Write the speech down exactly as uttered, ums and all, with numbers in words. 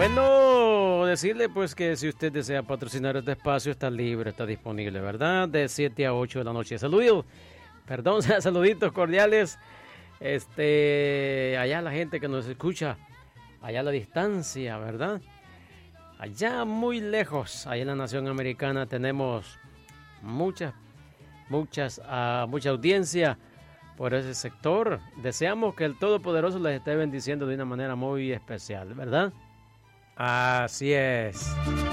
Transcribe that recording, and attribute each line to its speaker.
Speaker 1: Bueno, decirle pues que si usted desea patrocinar este espacio, está libre, está disponible, ¿verdad? De siete a ocho de la noche. Saludos, perdón, saluditos cordiales. Este, allá la gente que nos escucha, allá a la distancia, ¿verdad? Allá muy lejos, allá en la nación americana tenemos muchas, muchas, uh, mucha audiencia por ese sector. Deseamos que el Todopoderoso les esté bendiciendo de una manera muy especial, ¿verdad? Así es.